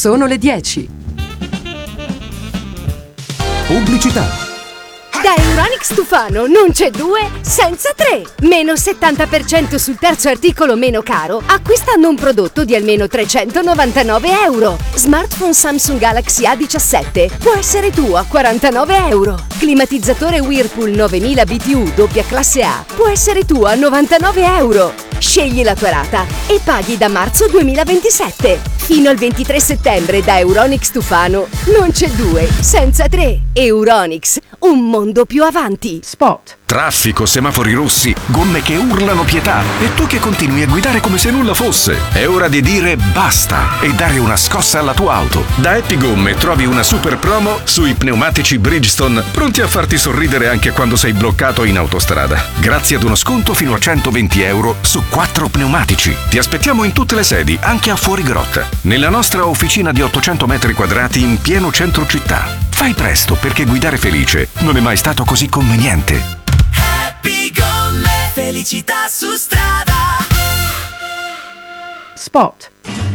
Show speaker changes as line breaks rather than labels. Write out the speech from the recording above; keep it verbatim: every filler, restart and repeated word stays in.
Sono le dieci.
Pubblicità.
Da Euronics Tufano non c'è due senza tre. Meno settanta per cento sul terzo articolo meno caro acquistando un prodotto di almeno trecentonovantanove euro. Smartphone Samsung Galaxy A diciassette può essere tuo a quarantanove euro. Climatizzatore Whirlpool novemila B T U doppia classe A può essere tuo a novantanove euro. Scegli la tua rata e paghi da marzo duemilaventisette. Fino al ventitré settembre da Euronics Tufano non c'è due senza tre. Euronics, un mondo più avanti.
Spot.
Traffico, semafori rossi, gomme che urlano pietà e tu che continui a guidare come se nulla fosse. È ora di dire basta e dare una scossa alla tua auto. Da Happy Gomme trovi una super promo sui pneumatici Bridgestone pronti a farti sorridere anche quando sei bloccato in autostrada. Grazie ad uno sconto fino a centoventi euro su quattro pneumatici. Ti aspettiamo in tutte le sedi, anche a Fuorigrotta, nella nostra officina di ottocento metri quadrati in pieno centro città. Fai presto perché guidare felice non è mai stato così conveniente.
Happy Gomme, felicità su strada.
Spot.